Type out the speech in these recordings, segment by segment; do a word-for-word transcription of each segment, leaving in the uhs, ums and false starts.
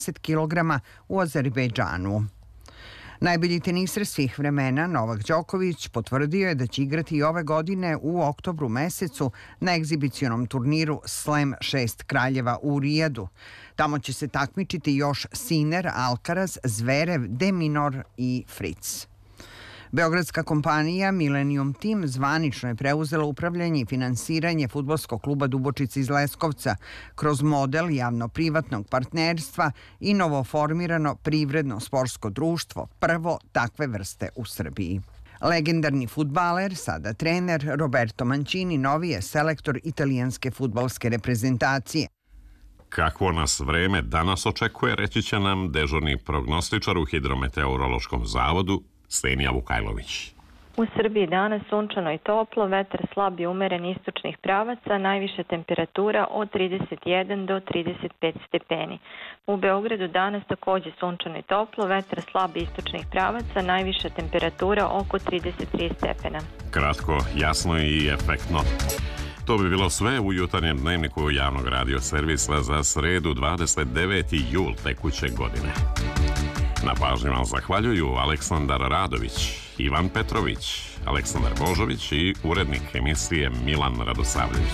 kilograma u Azerbejdžanu. Najbolji teniser svih vremena Novak Đoković potvrdio je da će igrati i ove godine u oktobru mesecu na egzibicionom turniru Slam šest kraljeva u Rijadu. Tamo će se takmičiti još Sinner, Alcaraz, Zverev, De Minaur i Fritz. Beogradska kompanija Millennium Team zvanično je preuzela upravljanje i finansiranje fudbalskog kluba Dubočica iz Leskovca kroz model javno-privatnog partnerstva i novoformirano privredno sportsko društvo, prvo takve vrste u Srbiji. Legendarni fudbaler, sada trener Roberto Mancini, novi je selektor italijanske fudbalske reprezentacije. Kakvo nas vreme danas očekuje, reći će nam dežurni prognostičar u Hidrometeorološkom zavodu Stenija Vukajlović. U Srbiji danas sunčano i toplo, vetar slab i umeren istočnih pravaca, najviša temperatura od trideset jedan do trideset pet stepeni. U Beogradu danas takođe sunčano i toplo, vetar slab istočnih pravaca, najviša temperatura oko trideset tri stepena. Kratko, jasno i efektno. To bi bilo sve u jutarnjem dnevniku javnog radio servisa za sredu dvadeset deveti jul tekuće godine. Na pažnji vam zahvaljuju Aleksandar Radović, Ivan Petrović, Aleksandar Božović i urednik emisije Milan Radosavljević.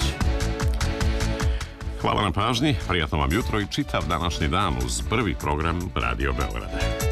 Hvala na pažnji, prijatno vam jutro i čitav današnji dan uz prvi program Radio Beograda.